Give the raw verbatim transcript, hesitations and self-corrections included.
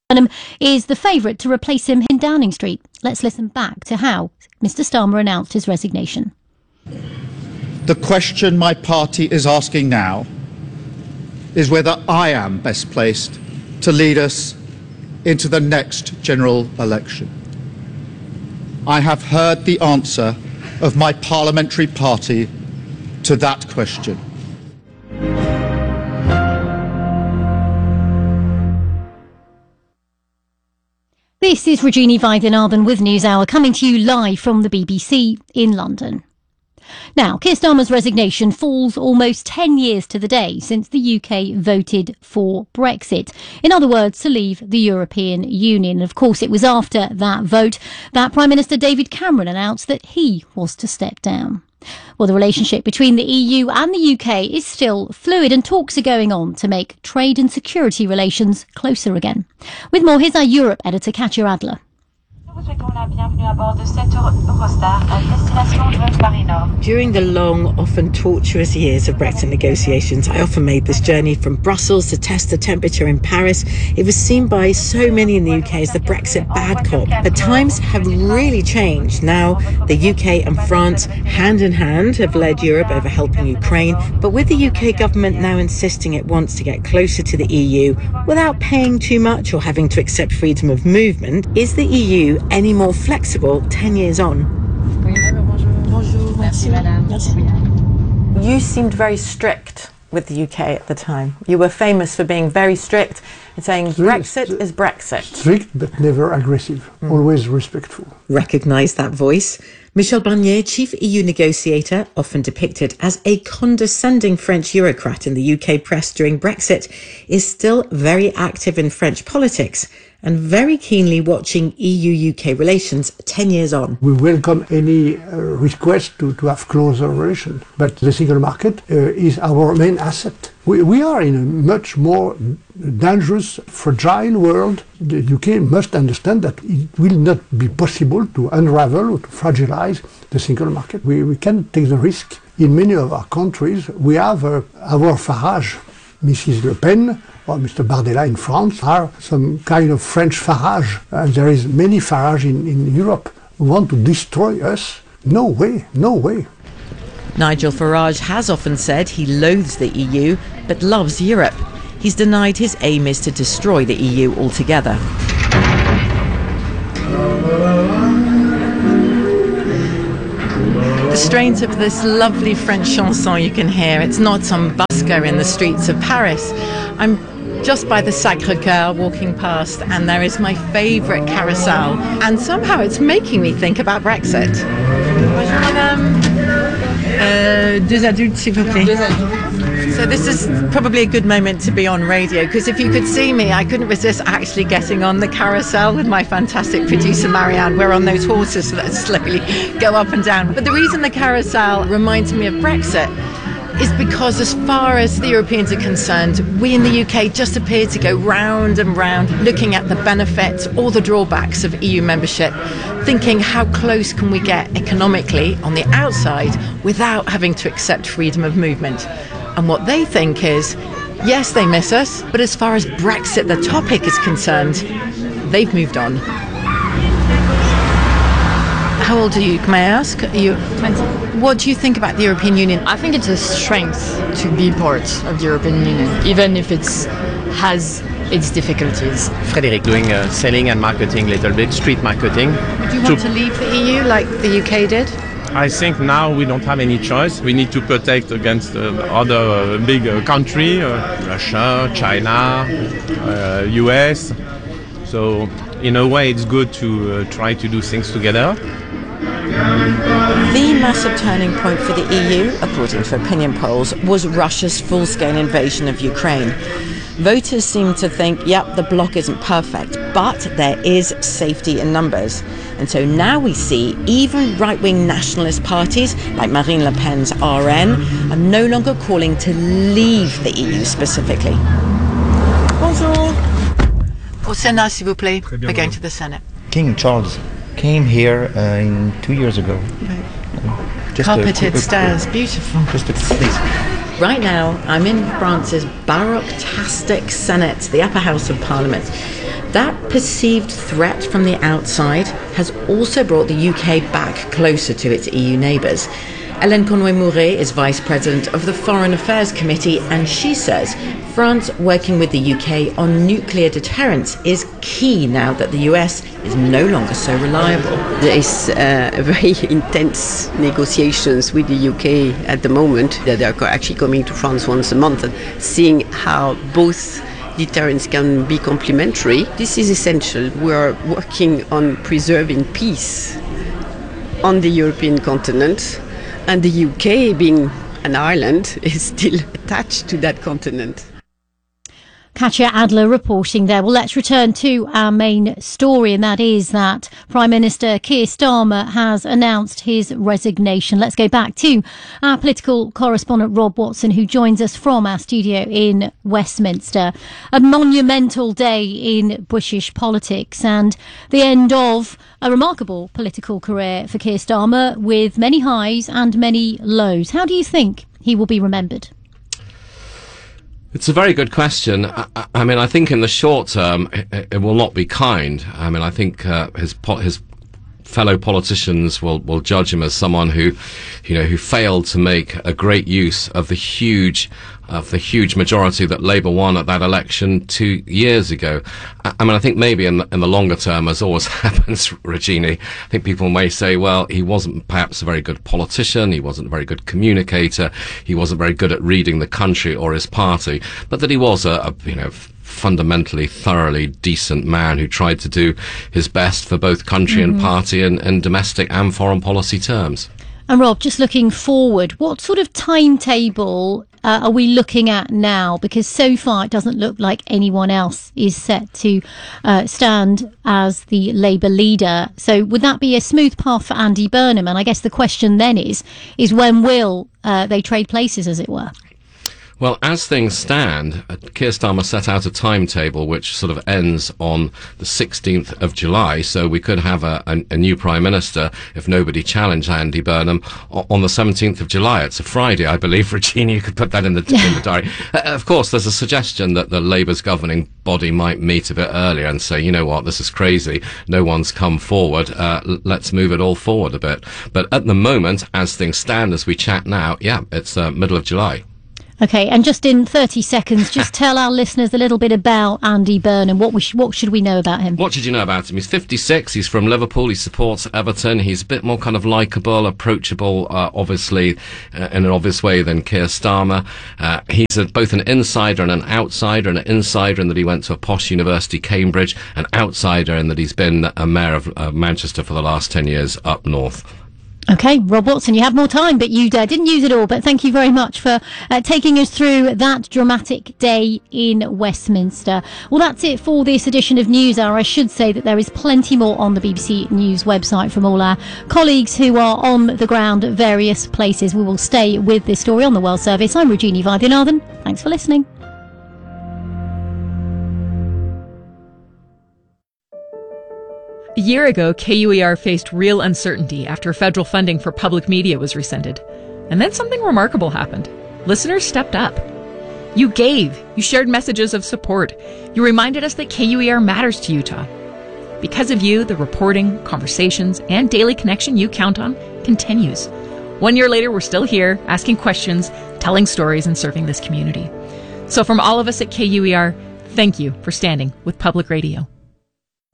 Burnham is the favourite to replace him in Downing Street. Let's listen back to how Mr Starmer announced his resignation. The question my party is asking now is whether I am best placed to lead us into the next general election. I have heard the answer of my parliamentary party to that question. This is Regina Vaidyanathan with NewsHour, coming to you live from the B B C in London. Now, Keir Starmer's resignation falls almost ten years to the day since the U K voted for Brexit. In other words, to leave the European Union. Of course, it was after that vote that Prime Minister David Cameron announced that he was to step down. Well, the relationship between the E U and the U K is still fluid, and talks are going on to make trade and security relations closer again. With more, here's our Europe editor, Katja Adler. During the long, often tortuous years of Brexit negotiations, I often made this journey from Brussels to test the temperature in Paris. It was seen by so many in the U K as the Brexit bad cop. But times have really changed. Now, the U K and France, hand in hand, have led Europe over helping Ukraine. But with the U K government now insisting it wants to get closer to the E U without paying too much or having to accept freedom of movement, is the E U any more flexible ten years on? You seemed very strict with the U K at the time. You were famous for being very strict and saying Brexit is Brexit. Strict but never aggressive, mm. always respectful. Recognise that voice. Michel Barnier, chief E U negotiator, often depicted as a condescending French bureaucrat in the U K press during Brexit, is still very active in French politics and very keenly watching E U U K relations ten years on. We welcome any uh, request to, to have closer relations, but the single market uh, is our main asset. We, we are in a much more dangerous, fragile world. The U K must understand that it will not be possible to unravel or to fragilize the single market. We, we can take the risk. In many of our countries, we have uh, our Farage, Missus Le Pen, or Mister Bardella in France are some kind of French Farage. And there is many Farage in, in Europe who want to destroy us. No way, no way. Nigel Farage has often said he loathes the E U, but loves Europe. He's denied his aim is to destroy the E U altogether. The strains of this lovely French chanson you can hear. It's not some busker in the streets of Paris. I'm just by the Sacré-Cœur walking past, and there is my favourite carousel, and somehow it's making me think about Brexit. Uh, deux adultes, s'il vous plaît. So this is probably a good moment to be on radio, because if you could see me, I couldn't resist actually getting on the carousel with my fantastic producer Marianne. We're on those horses that slowly go up and down. But the reason the carousel reminds me of Brexit is because as far as the Europeans are concerned, we in the U K just appear to go round and round looking at the benefits or the drawbacks of E U membership, thinking how close can we get economically on the outside without having to accept freedom of movement. And what they think is, yes, they miss us, but as far as Brexit, the topic, is concerned, they've moved on. How old are you, can I ask? Are you twenty. What do you think about the European Union? I think it's a strength to be part of the European Union, even if it has its difficulties. Frédéric, doing uh, selling and marketing a little bit, street marketing. Do you want to, to leave the E U like the U K did? I think now we don't have any choice. We need to protect against uh, other uh, big uh, countries, uh, Russia, China, uh, U S. So in a way it's good to uh, try to do things together. The massive turning point for the E U, according to opinion polls, was Russia's full-scale invasion of Ukraine. Voters seem to think, yep, the bloc isn't perfect, but there is safety in numbers. And so now we see even right-wing nationalist parties, like Marine Le Pen's R N, are no longer calling to leave the E U specifically. Bonjour. Au Sénat, s'il vous plaît. We're going to the Senate. King Charles came here uh, in two years ago. Right. Just Carpeted a, a, stairs, beautiful. Just a, please. Right now, I'm in France's baroque-tastic Senate, the upper house of Parliament. that perceived threat from the outside has also brought the U K back closer to its E U neighbours. Hélène Conway-Mouret is Vice President of the Foreign Affairs Committee, and she says France working with the U K on nuclear deterrence is key now that the U S is no longer so reliable. There is uh, very intense negotiations with the U K at the moment. They are actually coming to France once a month and seeing how both deterrence can be complementary. This is essential. We are working on preserving peace on the European continent, and the U K, being an island, is still attached to that continent. Katja Adler reporting there. Well, let's return to our main story, and that is that Prime Minister Keir Starmer has announced his resignation. Let's go back to our political correspondent Rob Watson, who joins us from our studio in Westminster. A monumental day in British politics and the end of a remarkable political career for Keir Starmer, with many highs and many lows. How do you think he will be remembered? It's a very good question. I, I mean, I think in the short term, it, it will not be kind. I mean, I think uh, his po- his fellow politicians will, will judge him as someone who, you know, who failed to make a great use of the huge, of the huge majority that Labour won at that election two years ago. I, I mean, I think maybe in the, in the longer term, as always happens, Regina, I think people may say, well, he wasn't perhaps a very good politician, he wasn't a very good communicator, he wasn't very good at reading the country or his party, but that he was a, a you know, fundamentally, thoroughly decent man who tried to do his best for both country mm-hmm. and party in, in domestic and foreign policy terms. And Rob, just looking forward, what sort of timetable uh, are we looking at now? Because so far it doesn't look like anyone else is set to uh, stand as the Labour leader. So would that be a smooth path for Andy Burnham? And I guess the question then is, is when will uh, they trade places, as it were? Well, as things stand, Keir Starmer set out a timetable which sort of ends on the sixteenth of July, so we could have a, a, a new Prime Minister, if nobody challenged Andy Burnham, on the seventeenth of July. It's a Friday, I believe. Regina, you could put that in the, in the diary. Uh, of course, there's a suggestion that the Labour's governing body might meet a bit earlier and say, you know what, this is crazy. No one's come forward. Uh, l- let's move it all forward a bit. But at the moment, as things stand, as we chat now, yeah, it's uh, middle of July. Okay, and just in thirty seconds, just tell our listeners a little bit about Andy Burnham. What we sh- what should we know about him? What should you know about him? He's fifty-six, he's from Liverpool, he supports Everton, he's a bit more kind of likeable, approachable, uh, obviously, uh, in an obvious way than Keir Starmer. Uh, he's a, both an insider and an outsider, an insider in that he went to a posh university, Cambridge, an outsider in that he's been a mayor of uh, Manchester for the last ten years up north. Okay, Rob Watson, you have more time, but you uh, didn't use it all. But thank you very much for uh, taking us through that dramatic day in Westminster. Well, that's it for this edition of News Hour. I should say that there is plenty more on the B B C News website from all our colleagues who are on the ground at various places. We will stay with this story on the World Service. I'm Regina Vaidyanathan. Thanks for listening. A year ago, K U E R faced real uncertainty after federal funding for public media was rescinded. And then something remarkable happened. Listeners stepped up. You gave. You shared messages of support. You reminded us that K U E R matters to Utah. Because of you, the reporting, conversations, and daily connection you count on continues. One year later, we're still here, asking questions, telling stories, and serving this community. So from all of us at K U E R, thank you for standing with Public Radio.